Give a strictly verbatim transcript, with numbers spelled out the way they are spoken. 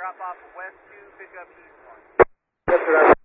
drop off west two, pick up east one. Yes, sir.